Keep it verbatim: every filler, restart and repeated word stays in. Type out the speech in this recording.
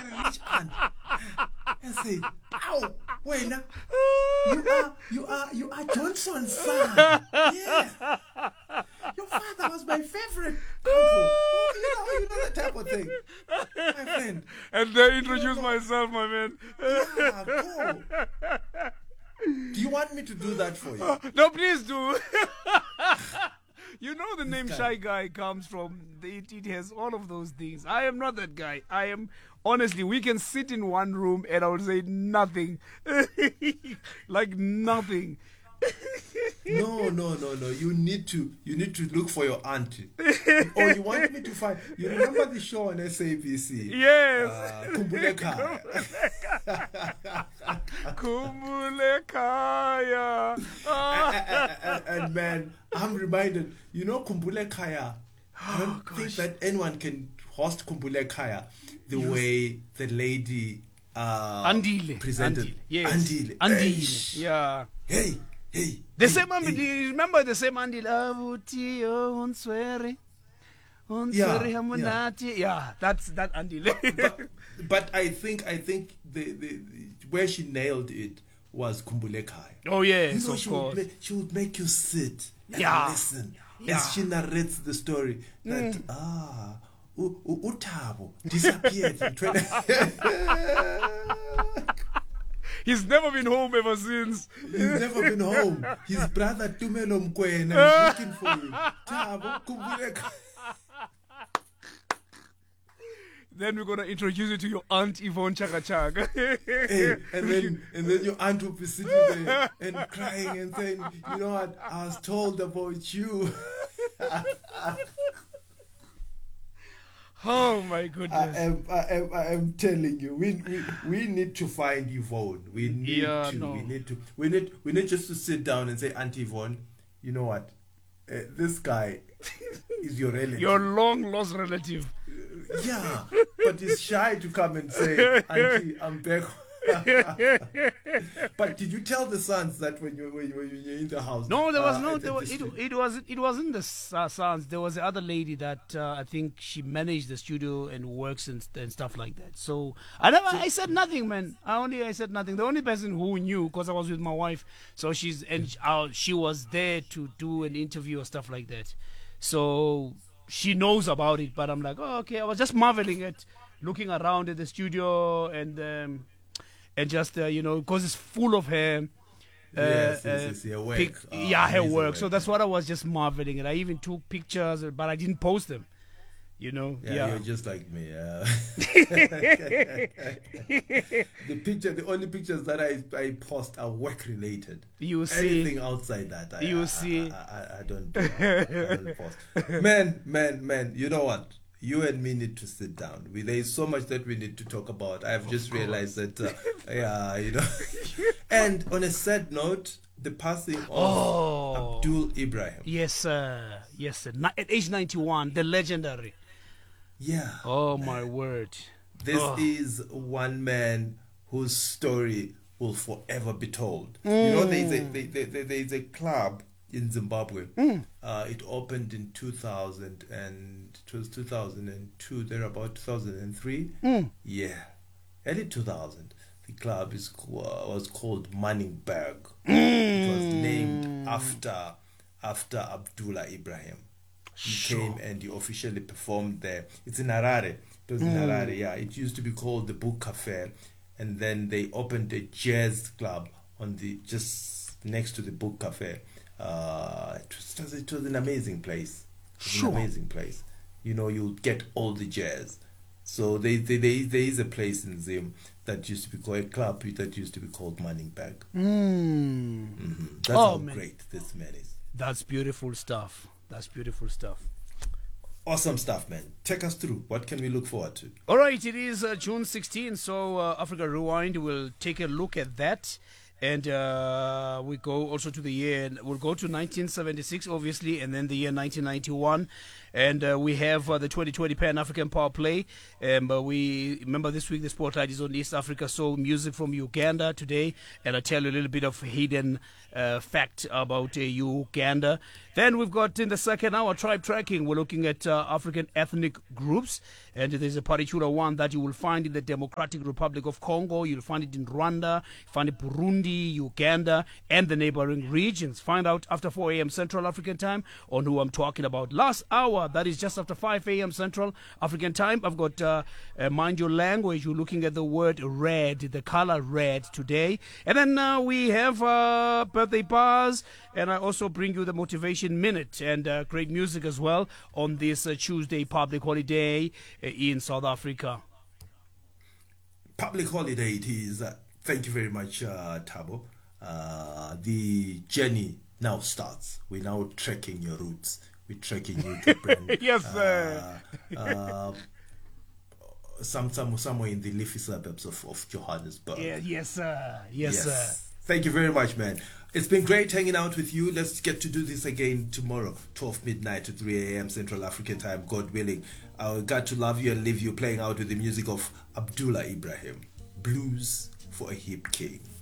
rich aunt and said, "Ow, wait now, you are, you are, you are Johnson's son. Yes, your father was my favorite uncle. Oh, you know, you know that type of thing, my friend." And then introduce myself, my man. Yeah, go. Do you want me to do that for you? No, please do. You know the name guy. Shy Guy comes from, it, it has all of those things. I am not that guy. I am, honestly, we can sit in one room and I would say nothing. Like nothing. No, no, no, no. You need to, you need to look for your auntie. Or you want me to find, you remember the show on S A B C? Yes. Uh, Kumbuleka. Kumbulekaya. and, and, and man, I'm reminded, you know, Kumbulekaya. I don't Oh, think gosh. that anyone can host Kumbulekaya the way the lady uh, Andile. presented. Andile. Yes. Andile. Andile. Eish. Yeah. Hey, hey. The hey, same Andile. hey. Do you remember the same Andile? Avutio unswere. Unswere Yeah, hamunati. Yeah, that's that Andile. but, but I think I think the, the, the where she nailed it was Kumbulekaya. Oh yes, You know, of she course. would, ma- she would make you sit and Yeah. listen Yeah. as she narrates the story. That ah, U- U- Utabo disappeared. in twenty He's never been home ever since. He's never been home. His brother Tumelo Mkwena is looking for him. Thabo, Kumbuleka. Then we're gonna introduce you to your aunt Yvonne Chaka Chaka. Hey, and then and then your aunt will be sitting there and crying and saying, "You know what? I was told about you." Oh my I goodness. am, I am, I am telling you, we, we we need to find Yvonne. We need Yeah, to. no. We need to. We need. We need just to sit down and say, "Auntie Yvonne, you know what? Uh, this guy is your relative." Your long lost relative. Yeah, but he's shy to come and say, "Auntie, I'm back." But did you tell the sons that when you when, you, when you're in the house? No, there was uh, no. at the There was, it, district? it was. It wasn't the uh, sons. There was the other lady that uh, I think she managed the studio and works and, and stuff like that. So I never. I said nothing, man. I only. I said nothing. The only person who knew, because I was with my wife, so she's and uh, she was there to do an interview or stuff like that. So she knows about it. But I'm like, oh, okay. I was just marveling at looking around at the studio and um, and just uh, you know, because it's full of her. Uh, Yes, yes, uh, yes, her work. pic- Ah, yeah, her amazing work. So work. that's what I was just marveling at. I even took pictures, but I didn't post them. You know, Yeah, yeah. you're just like me. Yeah. The picture, the only pictures that I, I post are work related. You see. Anything outside that, I, You I, see. I, I, I don't. Do. I don't post. Man, man, man. You know what? You and me need to sit down. We, there is so much that we need to talk about. I've just realized that. Uh, yeah, you know. And on a sad note, the passing of Oh. Abdul Ibrahim. Yes, sir. Yes, sir. Ni- At age ninety-one, the legendary. Yeah. Oh, my word. This Oh. is one man whose story will forever be told. You know, there's a, there, there, there's a club in Zimbabwe. Uh, it opened in two thousand and it was two thousand two, there about two thousand three. Yeah, early two thousand. The club is co- uh, was called Manningberg. It was named after after Abdullah Ibrahim. He Sure. came and he officially performed there. It's in Harare. It was in Harare, yeah. It used to be called the Book Cafe, and then they opened a jazz club on the just next to the Book Cafe. Uh, it was, it was it was an amazing place. It was Sure. an amazing place. You know, you'll get all the jazz. So they, they, they, there is a place in Zim that used to be called a club that used to be called Manningberg. Mm. hmm That's Oh, how man. great this man is. That's beautiful stuff. That's beautiful stuff. Awesome stuff, man. Take us through. What can we look forward to? All right, it is uh, June sixteenth, so uh, Africa Rewind will take a look at that. And uh, we go also to the year, we'll go to nineteen seventy-six, obviously, and then the year nineteen ninety-one. And uh, we have uh, the twenty twenty Pan African Power Play. Um, but we remember this week the spotlight is on East Africa, so music from Uganda today. And I'll tell you a little bit of hidden uh, fact about uh, Uganda. Then we've got in the second hour tribe tracking. We're looking at uh, African ethnic groups. And there's a particular one that you will find in the Democratic Republic of Congo. You'll find it in Rwanda, find it Burundi, Uganda, and the neighboring regions. Find out after four a.m. Central African Time on who I'm talking about. Last hour, that is just after five a.m. Central African Time. I've got uh, uh, Mind Your Language. You're looking at the word red, the color red today. And then uh, we have uh, birthday bars. And I also bring you the Motivation Minute and uh, great music as well on this uh, Tuesday public holiday uh, in South Africa. Public holiday it is. Uh, thank you very much, uh, Thabo. Uh, the journey now starts. We're now trekking your roots. We're trekking you to Brand, yes, sir. Uh, uh, some, some, somewhere in the leafy suburbs of, of Johannesburg. Yeah, yes, sir. Yes, yes, sir. Thank you very much, man. It's been great hanging out with you. Let's get to do this again tomorrow, twelve midnight to three a.m. Central African Time, God willing. I got to love you and leave you playing out with the music of Abdullah Ibrahim. Blues for a Hip King.